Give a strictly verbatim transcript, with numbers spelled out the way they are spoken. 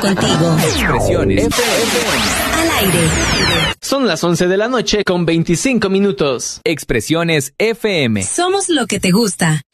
contigo. Expresiones F M. Al aire. Son las once de la noche con veinticinco minutos. Expresiones F M. Somos lo que te gusta.